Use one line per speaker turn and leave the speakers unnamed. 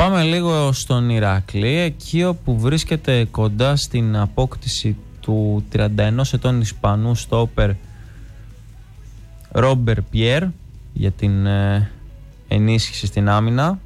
Πάμε λίγο στον Ηράκλη, εκεί όπου βρίσκεται κοντά στην απόκτηση του 31 ετών Ισπανού στόπερ Ρόμπερ Πιέρ για την ενίσχυση στην άμυνα.